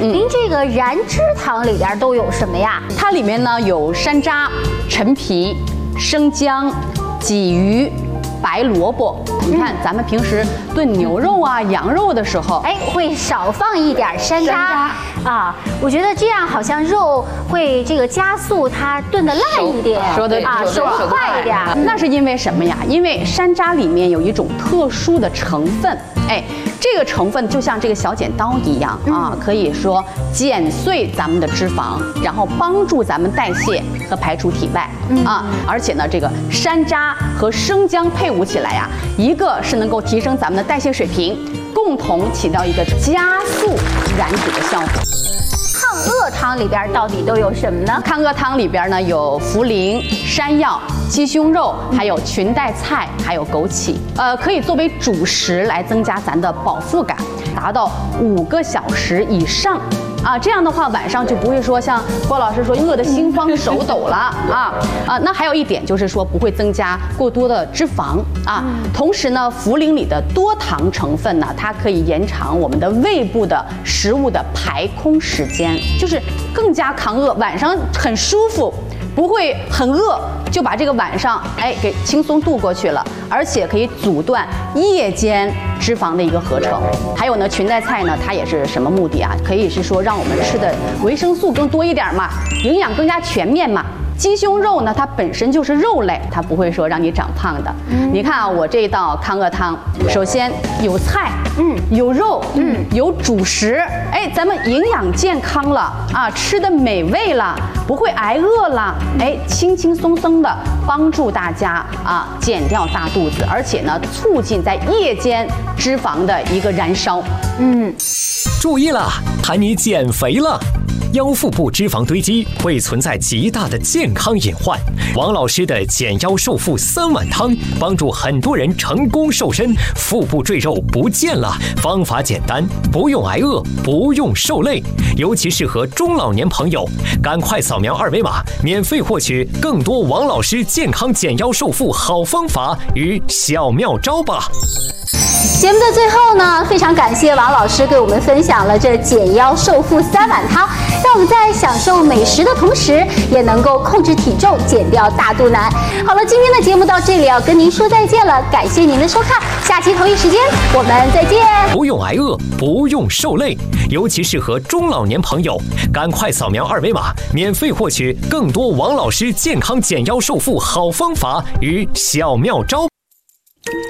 您这个燃脂汤里边都有什么呀？ 它里面呢有山楂、陈皮、生姜、鲫鱼、白萝卜。你看咱们平时炖牛肉啊、羊肉的时候， 会少放一点山楂啊。我觉得这样好像肉会这个加速它炖的烂一点， 说的手快一点。 那是因为什么呀？因为山楂里面有一种特殊的成分，这个成分就像这个小剪刀一样啊，可以说剪碎咱们的脂肪，然后帮助咱们代谢和排出体外啊。而且呢，这个山楂和生姜配伍起来呀，一个是能够提升咱们的代谢水平，共同起到一个加速燃脂的效果。 抗恶汤里边到底都有什么呢？ 抗恶汤里边呢有茯苓、山药、鸡胸肉，还有裙带菜，还有枸杞，可以作为主食来增加咱的饱腹感，达到5个小时以上。这样的话晚上就不会说像郭老师说饿得心慌手抖了那还有一点就是说不会增加过多的脂肪同时呢，茯苓里的多糖成分呢，它可以延长我们的胃部的食物的排空时间，就是更加抗饿，晚上很舒服。不会很饿就把这个晚上给轻松度过去了，而且可以阻断夜间脂肪的一个合成。还有呢，裙带菜呢，它也是什么目的啊？可以是说让我们吃的维生素更多一点嘛，营养更加全面嘛。鸡胸肉呢，它本身就是肉类，它不会说让你长胖的。你看啊，我这道抗饿汤，首先有菜，有肉，有主食，咱们营养健康了吃的美味了，不会挨饿了，轻轻松松的帮助大家减掉大肚子，而且呢，促进在夜间脂肪的一个燃烧。 注意了，喊你减肥了。腰腹部脂肪堆积会存在极大的健康隐患。王老师的减腰瘦腹3碗汤，帮助很多人成功瘦身，腹部赘肉不见了。方法简单，不用挨饿，不用受累，尤其适合中老年朋友。赶快扫描2维码，免费获取更多王老师健康减腰瘦腹好方法与小妙招吧。 节目的最后呢，非常感谢王老师给我们分享了这减腰瘦腹3碗汤，让我们在享受美食的同时，也能够控制体重，减掉大肚腩。好了，今天的节目到这里要跟您说再见了，感谢您的收看，下期同一时间我们再见。 不用挨饿，不用受累，尤其适合中老年朋友。赶快扫描2维码，免费获取更多王老师健康减腰瘦腹好方法与小妙招。